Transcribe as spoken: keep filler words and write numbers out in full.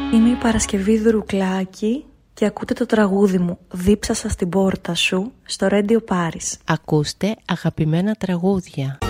Είμαι η Παρασκευή Δουρουκλάκη και ακούτε το τραγούδι μου «Δίψασα στην πόρτα σου» στο Radio Paris. Ακούστε αγαπημένα τραγούδια.